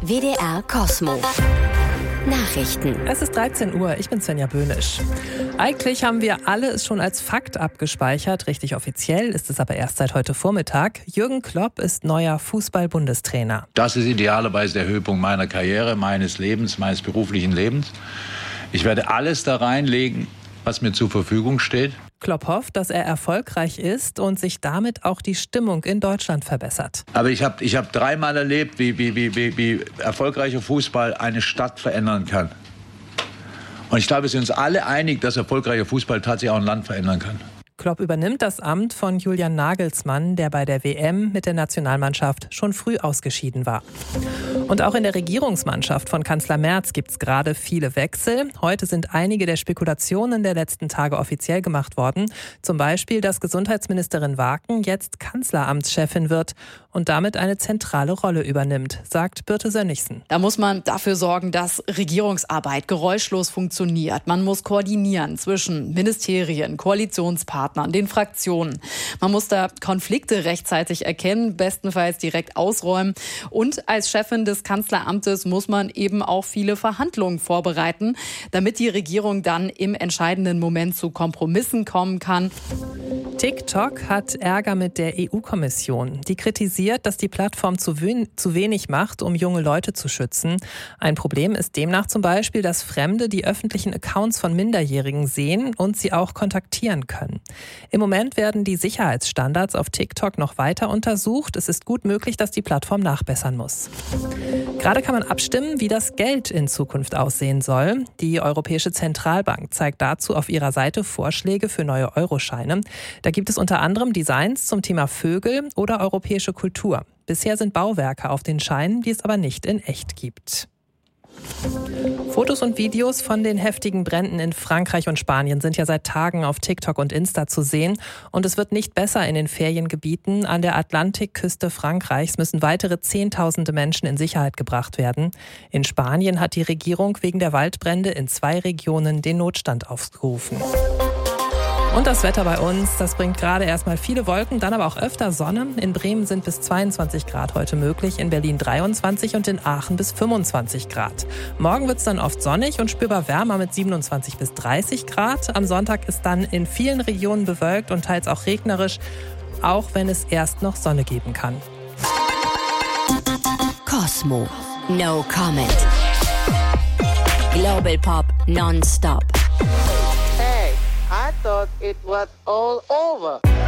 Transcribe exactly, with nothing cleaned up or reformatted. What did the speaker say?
W D R Kosmo. Nachrichten. Es ist dreizehn Uhr, ich bin Svenja Böhnisch. Eigentlich haben wir alle es schon als Fakt abgespeichert. Richtig offiziell ist es aber erst seit heute Vormittag. Jürgen Klopp ist neuer Fußball-Bundestrainer. Das ist idealerweise der Höhepunkt meiner Karriere, meines Lebens, meines beruflichen Lebens. Ich werde alles da reinlegen, was mir zur Verfügung steht. Klopp hofft, dass er erfolgreich ist und sich damit auch die Stimmung in Deutschland verbessert. Aber ich habe ich hab dreimal erlebt, wie, wie, wie, wie, wie erfolgreicher Fußball eine Stadt verändern kann. Und ich glaube, wir sind uns alle einig, dass erfolgreicher Fußball tatsächlich auch ein Land verändern kann. Klopp übernimmt das Amt von Julian Nagelsmann, der bei der W M mit der Nationalmannschaft schon früh ausgeschieden war. Und auch in der Regierungsmannschaft von Kanzler Merz gibt es gerade viele Wechsel. Heute sind einige der Spekulationen der letzten Tage offiziell gemacht worden. Zum Beispiel, dass Gesundheitsministerin Waken jetzt Kanzleramtschefin wird und damit eine zentrale Rolle übernimmt, sagt Birte Sönnigsen. Da muss man dafür sorgen, dass Regierungsarbeit geräuschlos funktioniert. Man muss koordinieren zwischen Ministerien, Koalitionspartnern, den Fraktionen. Man muss da Konflikte rechtzeitig erkennen, bestenfalls direkt ausräumen. Und als Chefin des Kanzleramtes muss man eben auch viele Verhandlungen vorbereiten, damit die Regierung dann im entscheidenden Moment zu Kompromissen kommen kann. TikTok hat Ärger mit der E U-Kommission. Die kritisiert, dass die Plattform zu, wen- zu wenig macht, um junge Leute zu schützen. Ein Problem ist demnach zum Beispiel, dass Fremde die öffentlichen Accounts von Minderjährigen sehen und sie auch kontaktieren können. Im Moment werden die Sicherheitsstandards auf TikTok noch weiter untersucht. Es ist gut möglich, dass die Plattform nachbessern muss. Gerade kann man abstimmen, wie das Geld in Zukunft aussehen soll. Die Europäische Zentralbank zeigt dazu auf ihrer Seite Vorschläge für neue Euroscheine. Da gibt es unter anderem Designs zum Thema Vögel oder europäische Kultur. Bisher sind Bauwerke auf den Scheinen, die es aber nicht in echt gibt. Fotos und Videos von den heftigen Bränden in Frankreich und Spanien sind ja seit Tagen auf TikTok und Insta zu sehen. Und es wird nicht besser in den Feriengebieten. An der Atlantikküste Frankreichs müssen weitere Zehntausende Menschen in Sicherheit gebracht werden. In Spanien hat die Regierung wegen der Waldbrände in zwei Regionen den Notstand ausgerufen. Und das Wetter bei uns, das bringt gerade erstmal viele Wolken, dann aber auch öfter Sonne. In Bremen sind bis zweiundzwanzig Grad heute möglich, in Berlin dreiundzwanzig und in Aachen bis fünfundzwanzig Grad. Morgen wird es dann oft sonnig und spürbar wärmer mit siebenundzwanzig bis dreißig Grad. Am Sonntag ist dann in vielen Regionen bewölkt und teils auch regnerisch, auch wenn es erst noch Sonne geben kann. Kosmo. No comment. Global Pop non-stop. I thought it was all over.